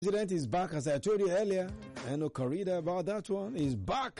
President is back, as I told you earlier. I know corrida about that one. He's back.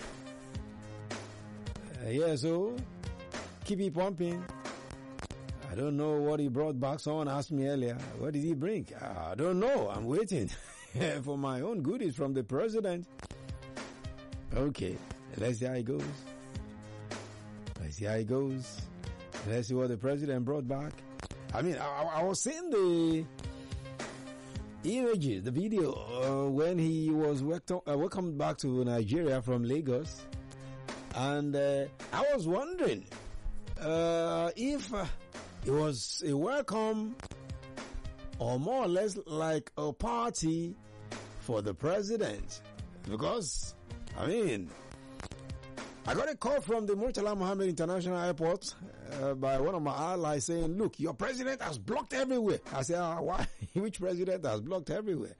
Yeah, so keep it pumping. I don't know what he brought back. Someone asked me earlier, what did he bring? I don't know. I'm waiting for my own goodies from the president. Okay, let's see how it goes. Let's see how it goes. Let's see what the president brought back. I mean, I was seeing the images, the video, when he was welcomed back to Nigeria from Lagos. And I was wondering if it was a welcome or more or less like a party for the president. Because, I mean, I got a call from the Murtala Mohammed International Airport by one of my allies saying, look, your president has blocked everywhere. I said, why? Which president has blocked everywhere?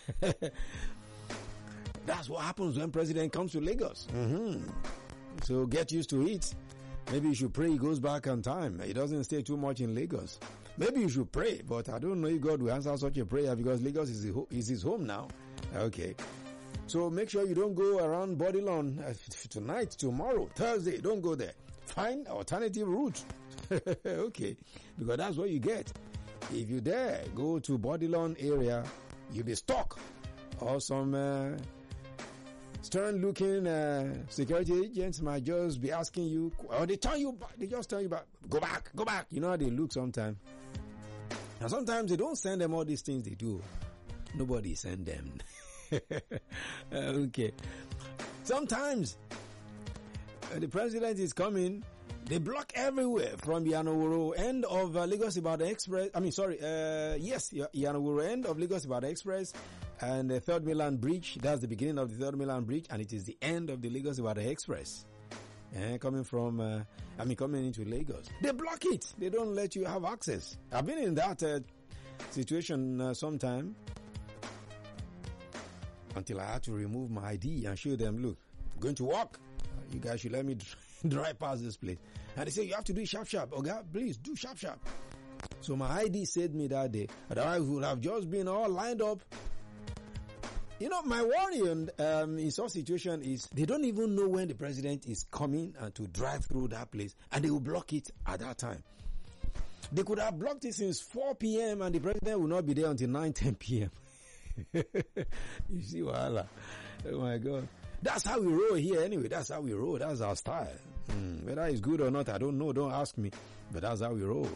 That's what happens when president comes to Lagos. So get used to it. Maybe you should pray he goes back on time. He doesn't stay too much in Lagos. Maybe you should pray, but I don't know if God will answer such a prayer because Lagos is his home now. Okay. So make sure you don't go around Bodilon tonight, tomorrow, Thursday. Don't go there. Find alternative route. Okay. Because that's what you get. If you dare go to Bodilon area, you'll be stuck. Or some stern-looking security agents might just be asking you, or they turn you back. They just tell you back. Go back, go back. You know how they look sometimes. And sometimes they don't send them all these things they do. Nobody send them. Okay. Sometimes the president is coming. They block everywhere from Yanoworo end of Lagos Ibadan Express. Yanoworo end of Lagos Ibadan Express and the Third Mainland Bridge. That's the beginning of the Third Mainland Bridge, and it is the end of the Lagos Ibadan Express. Coming into Lagos. They block it. They don't let you have access. I've been in that situation sometime. Until I had to remove my ID and show them, look, I'm going to walk. You guys should let me drive past this place. And they say, you have to do it sharp. Okay, please do sharp. So my ID saved me that day. Otherwise, we would have just been all lined up. You know, my worry in such situation is they don't even know when the president is coming and to drive through that place, and they will block it at that time. They could have blocked it since 4 p.m. and the president will not be there until 9-10 p.m. You see, Wahala. Oh my God. That's how we roll here anyway. That's how we roll. That's our style. Whether it's good or not, I don't know. Don't ask me. But that's how we roll.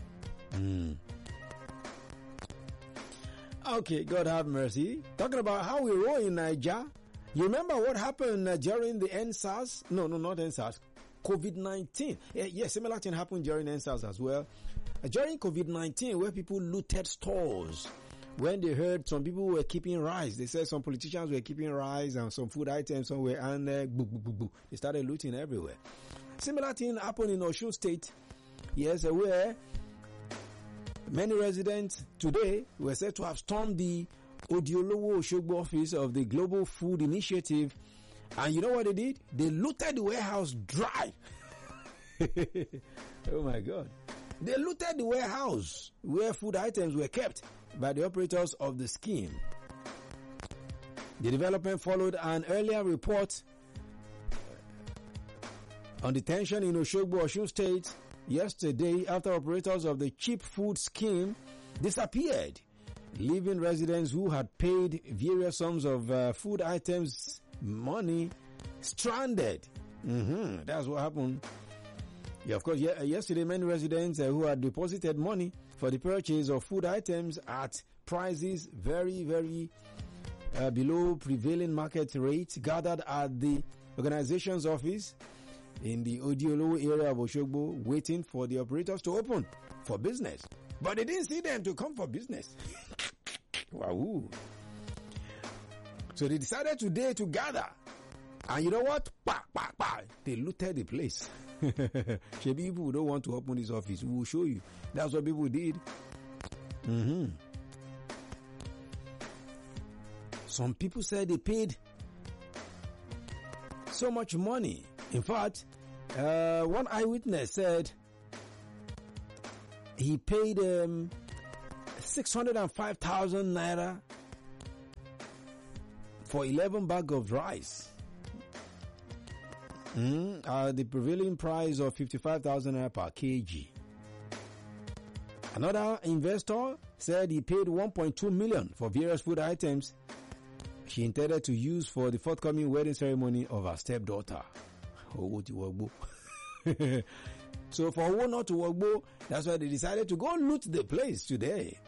Okay, God have mercy. Talking about how we roll in Nigeria. You remember what happened during the NSAS? No, not NSAS. COVID-19. Yeah, similar thing happened during NSAS as well. During COVID-19, where people looted stores. When they heard some people were keeping rice, they said some politicians were keeping rice and some food items somewhere, and they started looting everywhere. Similar thing happened in Osun State. Yes, where many residents today were said to have stormed the Odiolowo Osogbo office of the Global Food Initiative. And you know what they did? They looted the warehouse dry. Oh my God. They looted the warehouse where food items were kept by the operators of the scheme. The development followed an earlier report on the tension in Osogbo, Osun State yesterday after operators of the cheap food scheme disappeared, leaving residents who had paid various sums of food items money stranded. That's what happened. Yeah, of course, yesterday many residents who had deposited money for the purchase of food items at prices very, very below prevailing market rate gathered at the organization's office in the Odiolowo area of Osogbo, waiting for the operators to open for business. But they didn't see them to come for business. Wow. So they decided today to gather. And you know what? They looted the place. People don't want to open this office. We will show you. That's what people did. Some people said they paid so much money. In fact, one eyewitness said he paid 605,000 naira for 11 bags of rice. The prevailing price of 55,000 naira per kg. Another investor said he paid 1.2 million for various food items she intended to use for the forthcoming wedding ceremony of her stepdaughter. So for who not to Wogbo, that's why they decided to go loot the place today.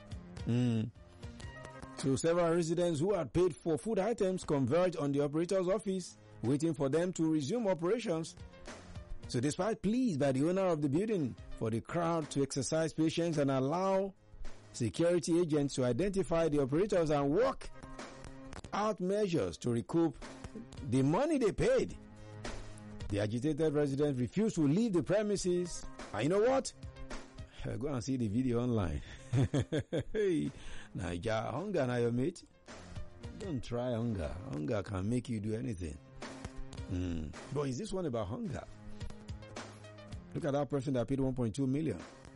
So several residents who had paid for food items converged on the operator's office, waiting for them to resume operations. So despite pleas by the owner of the building for the crowd to exercise patience and allow security agents to identify the operators and work out measures to recoup the money they paid, the agitated residents refused to leave the premises. And you know what? Go and see the video online. Hey, Naija, hunger na your mate. Don't try hunger. Hunger can make you do anything. But is this one about hunger? Look at that person that paid 1.2 million.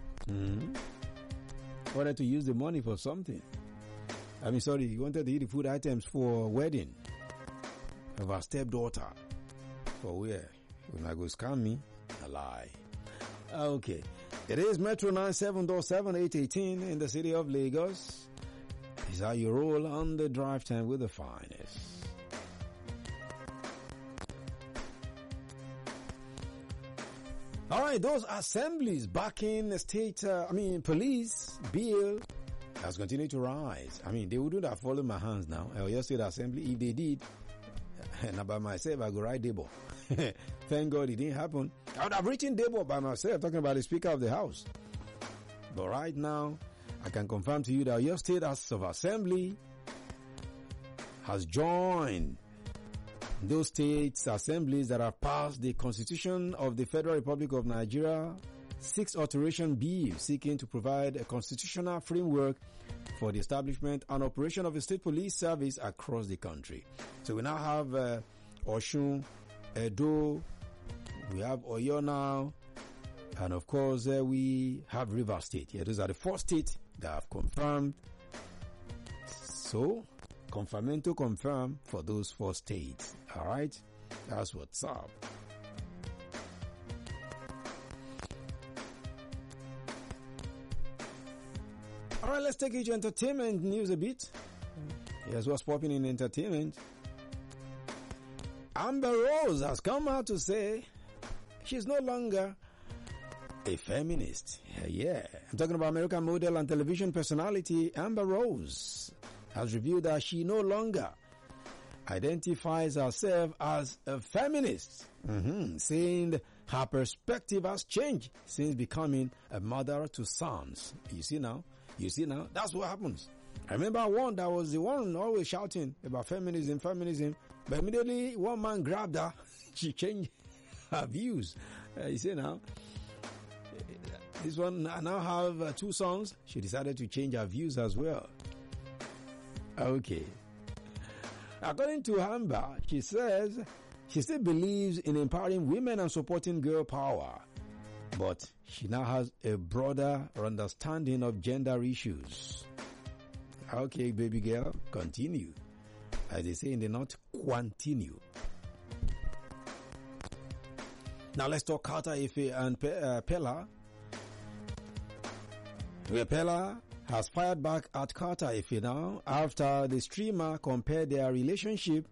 Wanted to use the money for something. He wanted to eat the food items for a wedding of our stepdaughter. For where? When I go scam me, a lie. Okay. It is Metro 97.7818 in the city of Lagos. This is how you roll on the drive time with the finest. All right, those assemblies backing the state, police bill has continued to rise. They wouldn't have followed my hands now. Oyo State Assembly, if they did, and by myself, I go write Debo. Thank God it didn't happen. I would have written Debo by myself, talking about the Speaker of the House. But right now, I can confirm to you that Oyo State House of Assembly has joined those states' assemblies that have passed the Constitution of the Federal Republic of Nigeria 6th Alteration Bill, seeking to provide a constitutional framework for the establishment and operation of a state police service across the country. So we now have Oshun, Edo, we have Oyo now, and of course we have Rivers State. Those are the 4 states that have confirmed. So, confirmento confirm for those 4 states. All right, that's what's up. All right, let's take you to entertainment news a bit. Here's what's popping in entertainment. Amber Rose has come out to say she's no longer a feminist. Yeah, I'm talking about American model and television personality Amber Rose has revealed that she no longer identifies herself as a feminist, saying her perspective has changed since becoming a mother to sons. You see now, that's what happens. I remember one that was the one always shouting about feminism, but immediately one man grabbed her, she changed her views. You see now, this one now have 2 sons, she decided to change her views as well. Okay. According to Amber, she says she still believes in empowering women and supporting girl power, but she now has a broader understanding of gender issues. Okay, baby girl, continue. As they say in the North, continue. Now let's talk Carter Efe and Pella. Where Pella has fired back at Carter Efe now after the streamer compared their relationship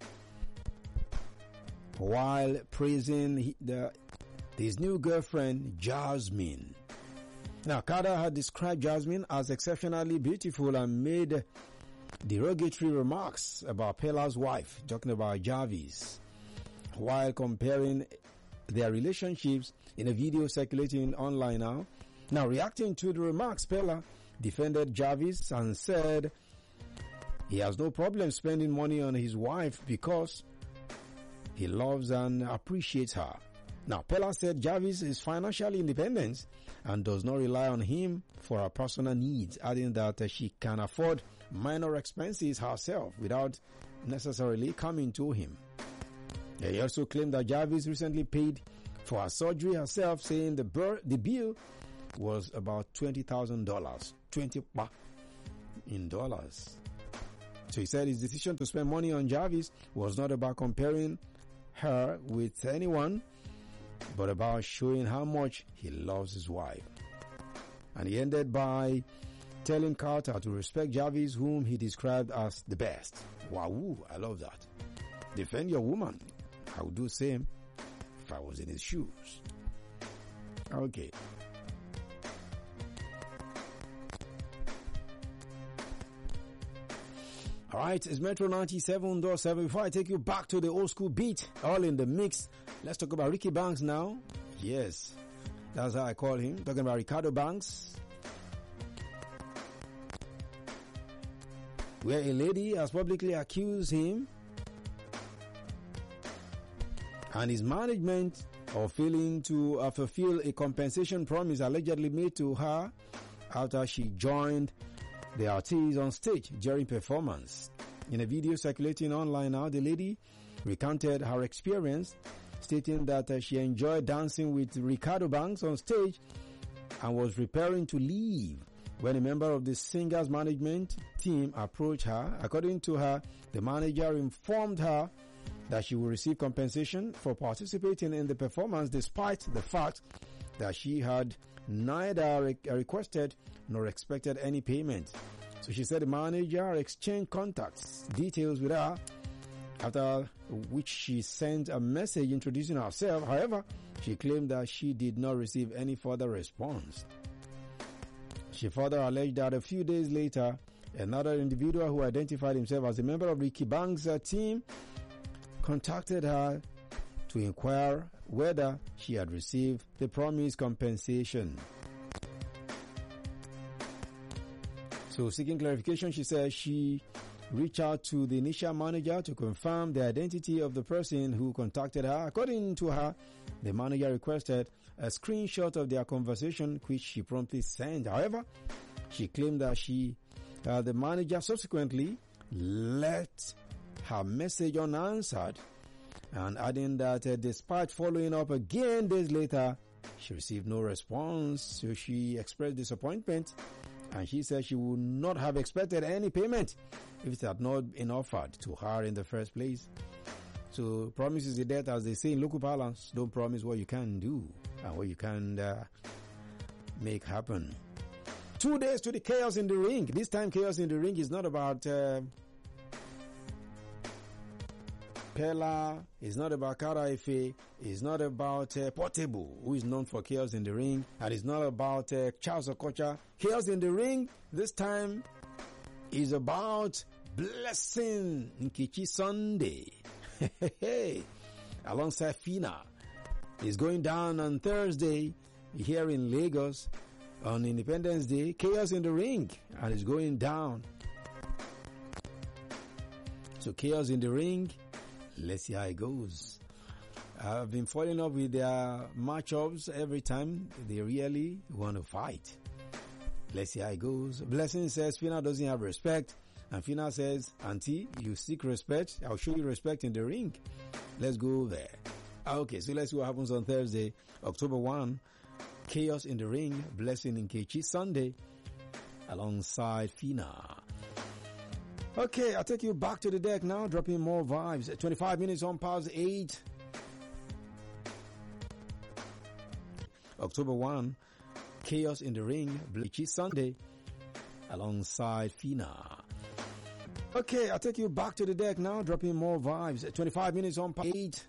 while praising his new girlfriend, Jasmine. Now, Carter had described Jasmine as exceptionally beautiful and made derogatory remarks about Pella's wife, talking about Jarvis, while comparing their relationships in a video circulating online now. Now, reacting to the remarks, Pella defended Jarvis and said he has no problem spending money on his wife because he loves and appreciates her. Now, Pella said Jarvis is financially independent and does not rely on him for her personal needs, adding that she can afford minor expenses herself without necessarily coming to him. He also claimed that Jarvis recently paid for her surgery herself, saying the bill was about $20,000. $20 in dollars. So he said his decision to spend money on Jarvis was not about comparing her with anyone, but about showing how much he loves his wife. And he ended by telling Carter to respect Jarvis, whom he described as the best. Wow, I love that. Defend your woman. I would do the same if I was in his shoes. Okay. All right, it's Metro 97.7. Before I take you back to the old school beat, all in the mix, let's talk about Ricky Banks now. Yes, that's how I call him. Talking about Ricardo Banks, where a lady has publicly accused him and his management of failing to fulfill a compensation promise allegedly made to her after she joined the artist on stage during performance. In a video circulating online now, the lady recounted her experience, stating that she enjoyed dancing with Ricardo Banks on stage and was preparing to leave when a member of the singer's management team approached her. According to her, the manager informed her that she will receive compensation for participating in the performance despite the fact that she had neither requested nor expected any payment. So she said the manager exchanged contacts details with her, after which she sent a message introducing herself. However, she claimed that she did not receive any further response. She further alleged that a few days later, another individual who identified himself as a member of Ricky Banks' team contacted her to inquire whether she had received the promised compensation. So, seeking clarification, she said she reached out to the initial manager to confirm the identity of the person who contacted her. According to her, the manager requested a screenshot of their conversation, which she promptly sent. However, she claimed that the manager subsequently left her message unanswered, and adding that despite following up again days later, she received no response. So she expressed disappointment, and she said she would not have expected any payment if it had not been offered to her in the first place. So promise is the debt, as they say in local parlance. Don't promise what you can do and what you can make happen. 2 days to the Chaos in the Ring. This time Chaos in the Ring is not about Pella, it's not about Kara Efe, it's not about Portable, who is known for Chaos in the Ring, and it's not about Charles Okocha. Chaos in the Ring this time is about Blessing Nkechi Sunday. Alongside Fina. It's going down on Thursday here in Lagos on Independence Day. Chaos in the Ring, and it's going down. So Chaos in the Ring, let's see how it goes. I've been following up with their matchups every time. They really want to fight. Let's see how it goes. Blessing says Fina doesn't have respect. And Fina says, Auntie, you seek respect. I'll show you respect in the ring. Let's go there. Okay, so let's see what happens on Thursday, October 1. Chaos in the Ring, Blessing Nkechi Sunday, alongside Fina. Okay, I'll take you back to the deck now, dropping more vibes. 25 minutes on past 8. October 1, Chaos in the Ring, Nkechi Sunday, alongside Fina. Okay, I'll take you back to the deck now, dropping more vibes. 25 minutes on past 8.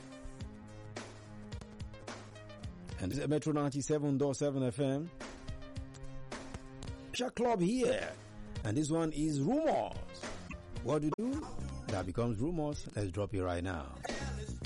And this is Metro 97.7 FM. Shot Club here. And this one is Rumors. What do you do? That becomes Rumors. Let's drop it right now.